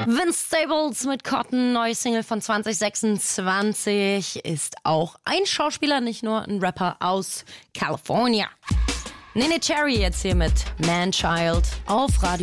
Vince Staples mit Cotton, neue Single von 2026, ist auch ein Schauspieler, nicht nur ein Rapper aus California. Nene Cherry jetzt hier mit Man Child auf Radio